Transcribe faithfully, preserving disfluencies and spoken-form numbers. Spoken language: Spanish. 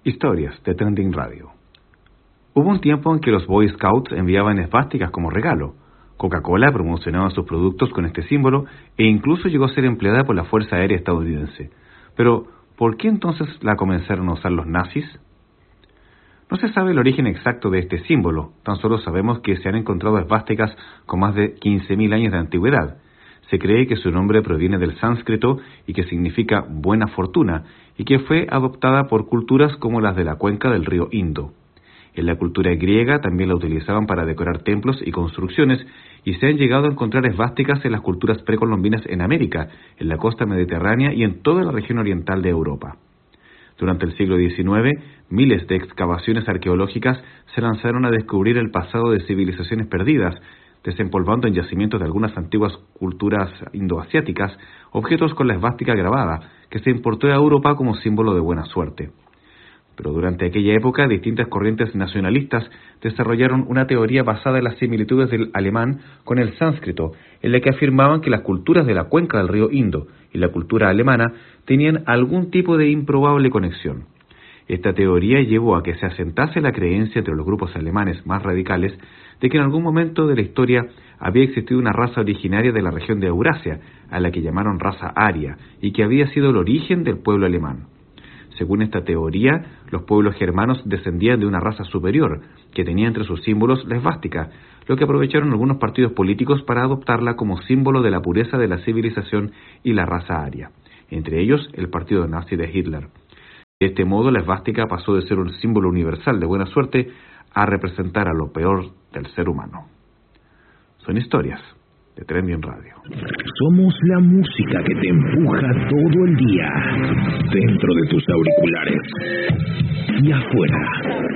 Historias de Trending Radio. Hubo un tiempo en que los Boy Scouts enviaban esvásticas como regalo. Coca-Cola promocionaba sus productos con este símbolo e incluso llegó a ser empleada por la Fuerza Aérea estadounidense. Pero, ¿por qué entonces la comenzaron a usar los nazis? No se sabe el origen exacto de este símbolo, tan solo sabemos que se han encontrado esvásticas con más de quince mil años de antigüedad. Se cree que su nombre proviene del sánscrito y que significa buena fortuna, y que fue adoptada por culturas como las de la cuenca del río Indo. En la cultura griega también la utilizaban para decorar templos y construcciones, y se han llegado a encontrar esvásticas en las culturas precolombinas en América, en la costa mediterránea y en toda la región oriental de Europa. Durante el siglo diecinueve, miles de excavaciones arqueológicas se lanzaron a descubrir el pasado de civilizaciones perdidas, desempolvando en yacimientos de algunas antiguas culturas indoasiáticas objetos con la esvástica grabada, que se importó a Europa como símbolo de buena suerte. Pero durante aquella época, distintas corrientes nacionalistas desarrollaron una teoría basada en las similitudes del alemán con el sánscrito, en la que afirmaban que las culturas de la cuenca del río Indo y la cultura alemana tenían algún tipo de improbable conexión. Esta teoría llevó a que se asentase la creencia entre los grupos alemanes más radicales de que en algún momento de la historia había existido una raza originaria de la región de Eurasia, a la que llamaron raza aria, y que había sido el origen del pueblo alemán. Según esta teoría, los pueblos germanos descendían de una raza superior, que tenía entre sus símbolos la esvástica, lo que aprovecharon algunos partidos políticos para adoptarla como símbolo de la pureza de la civilización y la raza aria, entre ellos el partido nazi de Hitler. De este modo, la esvástica pasó de ser un símbolo universal de buena suerte a representar a lo peor del ser humano. Son historias de Trending Radio. Somos la música que te empuja todo el día, dentro de tus auriculares y afuera.